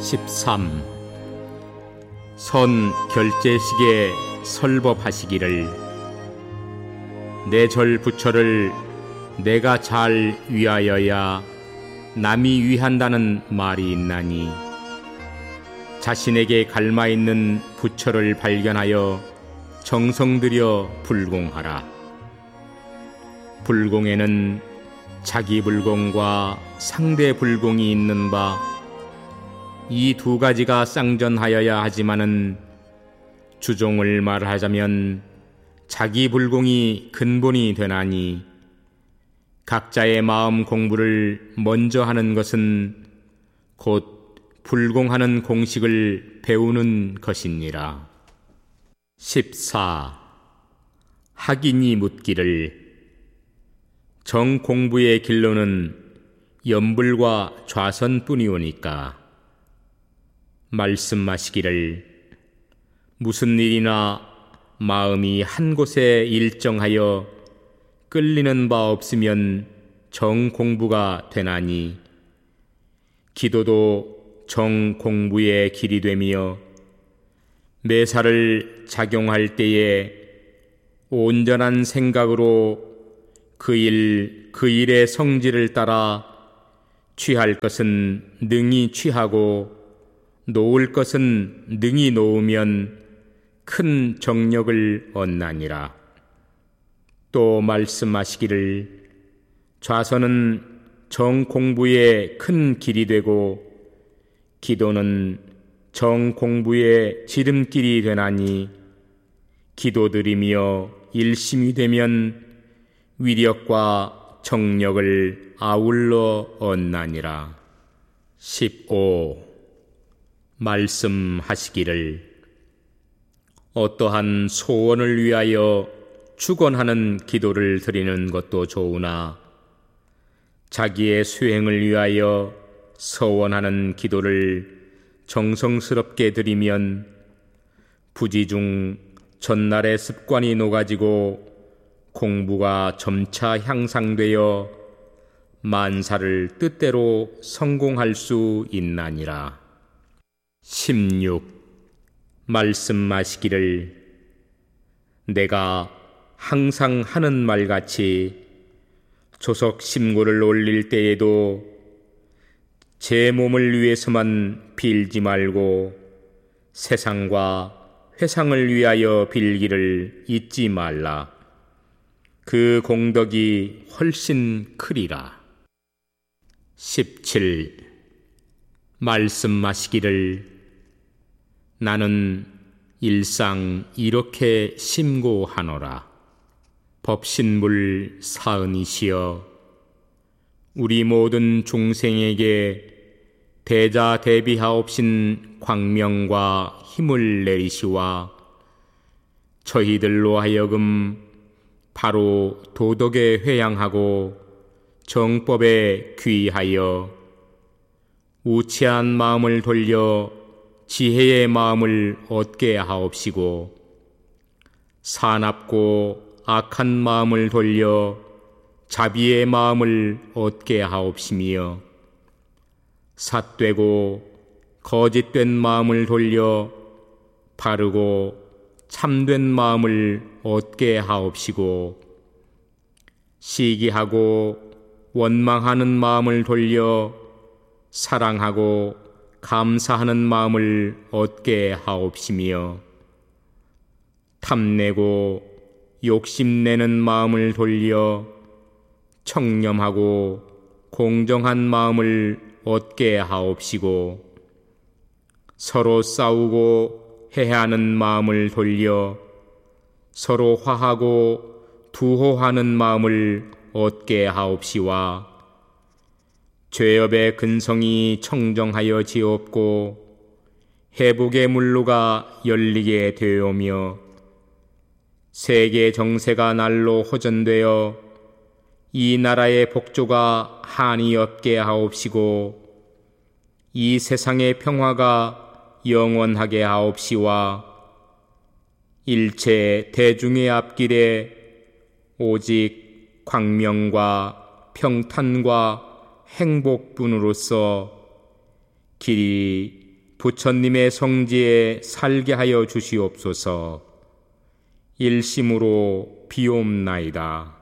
13. 선 결제식에 설법하시기를 내 절 부처를 내가 잘 위하여야 남이 위한다는 말이 있나니 자신에게 갈마있는 부처를 발견하여 정성 들여 불공하라. 불공에는 자기 불공과 상대 불공이 있는 바 이 두 가지가 쌍전하여야 하지만은 주종을 말하자면 자기 불공이 근본이 되나니 각자의 마음 공부를 먼저 하는 것은 곧 불공하는 공식을 배우는 것이니라. 14. 학인이 묻기를 정 공부의 길로는 염불과 좌선뿐이오니까 말씀하시기를 무슨 일이나 마음이 한 곳에 일정하여 끌리는 바 없으면 정 공부가 되나니 기도도 정 공부의 길이 되며 매사를 작용할 때에 온전한 생각으로 그 일의 성질을 따라 취할 것은 능히 취하고 놓을 것은 능히 놓으면 큰 정력을 얻나니라. 또 말씀하시기를 좌선은 정 공부의 큰 길이 되고 기도는 정 공부의 지름길이 되나니 기도드리며 일심이 되면 위력과 정력을 아울러 얻나니라. 15. 말씀하시기를 어떠한 소원을 위하여 축원하는 기도를 드리는 것도 좋으나 자기의 수행을 위하여 서원하는 기도를 정성스럽게 드리면 부지중 전날의 습관이 녹아지고 공부가 점차 향상되어 만사를 뜻대로 성공할 수 있나니라. 16. 말씀하시기를 내가 항상 하는 말같이 조석 심고를 올릴 때에도 제 몸을 위해서만 빌지 말고 세상과 회상을 위하여 빌기를 잊지 말라. 그 공덕이 훨씬 크리라. 17. 말씀하시기를 나는 일상 이렇게 심고하노라. 법신불 사은이시여 우리 모든 중생에게 대자대비하옵신 광명과 힘을 내리시와 저희들로 하여금 바로 도덕에 회양하고 정법에 귀하여 우치한 마음을 돌려 지혜의 마음을 얻게 하옵시고 사납고 악한 마음을 돌려 자비의 마음을 얻게 하옵시며 삿되고 거짓된 마음을 돌려 바르고 참된 마음을 얻게 하옵시고 시기하고 원망하는 마음을 돌려 사랑하고 감사하는 마음을 얻게 하옵시며 탐내고 욕심내는 마음을 돌려 청렴하고 공정한 마음을 얻게 하옵시고 서로 싸우고 해하는 마음을 돌려 서로 화하고 두호하는 마음을 얻게 하옵시와 죄업의 근성이 청정하여 지옵고 회복의 물로가 열리게 되오며 세계 정세가 날로 호전되어 이 나라의 복조가 한이 없게 하옵시고 이 세상의 평화가 영원하게 하옵시와 일체 대중의 앞길에 오직 광명과 평탄과 행복뿐으로서 길이 부처님의 성지에 살게 하여 주시옵소서. 일심으로 비옵나이다.